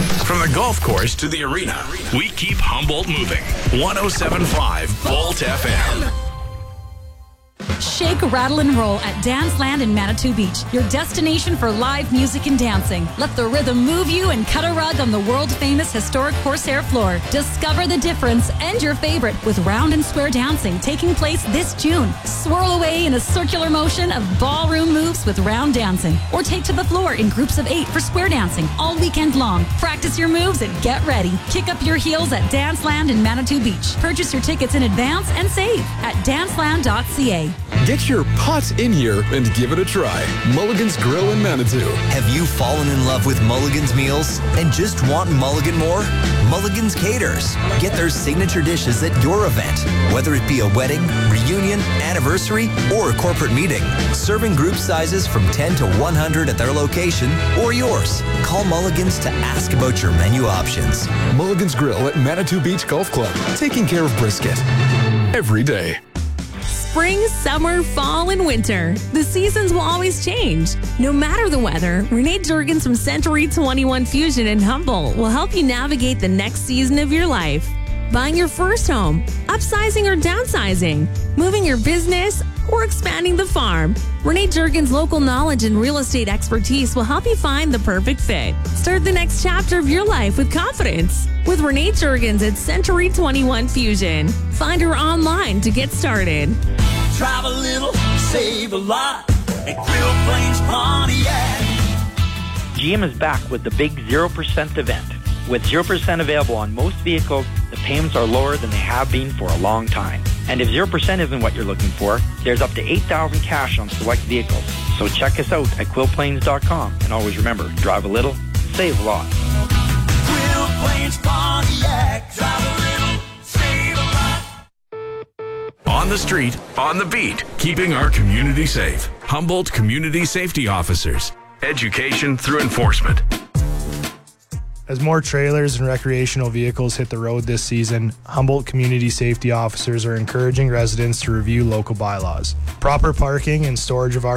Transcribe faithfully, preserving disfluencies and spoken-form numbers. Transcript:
From the golf course to the arena, we keep Humboldt moving. one oh seven point five Volt F M. Shake, rattle, and roll at Danceland in Manitou Beach, your destination for live music and dancing. Let the rhythm move you and cut a rug on the world-famous historic Corsair floor. Discover the difference and your favorite with round and square dancing taking place this June. Swirl away in a circular motion of ballroom moves with round dancing, or take to the floor in groups of eight for square dancing all weekend long. Practice your moves and get ready. Kick up your heels at Danceland in Manitou Beach. Purchase your tickets in advance and save at danceland dot c a. Get your pot in here and give it a try. Mulligan's Grill in Manitou. Have you fallen in love with Mulligan's meals and just want Mulligan more? Mulligan's caters. Get their signature dishes at your event, whether it be a wedding, reunion, anniversary, or a corporate meeting. Serving group sizes from ten to one hundred at their location or yours. Call Mulligan's to ask about your menu options. Mulligan's Grill at Manitou Beach Golf Club. Taking care of brisket every day. Spring, summer, fall, and winter. The seasons will always change. No matter the weather, Renee Jurgens from Century twenty-one Fusion in Humboldt will help you navigate the next season of your life. Buying your first home, upsizing or downsizing, moving your business, or expanding the farm. Renee Jurgens' local knowledge and real estate expertise will help you find the perfect fit. Start the next chapter of your life with confidence with Renee Jurgens at Century twenty-one Fusion. Find her online to get started. Drive a little, save a lot at Quill Plains Pontiac. G M is back with the big zero percent event. With zero percent available on most vehicles, the payments are lower than they have been for a long time. And if zero percent isn't what you're looking for, there's up to eight thousand dollars cash on select vehicles. So check us out at quill plains dot com. And always remember, drive a little, save a lot. Quill Plains Pontiac. Drive a little, save a lot. On the street, on the beat, keeping our community safe. Humboldt Community Safety Officers. Education through enforcement. As more trailers and recreational vehicles hit the road this season, Humboldt Community Safety Officers are encouraging residents to review local bylaws. Proper parking and storage of our